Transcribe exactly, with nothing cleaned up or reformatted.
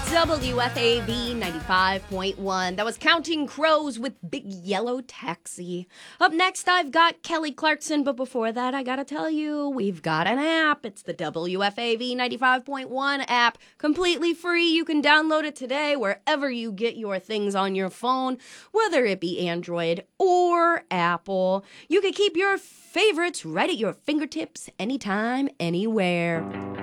W F A V ninety-five point one. That was Counting Crows with Big Yellow Taxi. Up next, I've got Kelly Clarkson, but before that, I gotta tell you, we've got an app. It's the W F A V ninety-five point one app. Completely free. You can download it today wherever you get your things on your phone, whether it be Android or Apple. You can keep your favorites right at your fingertips anytime, anywhere.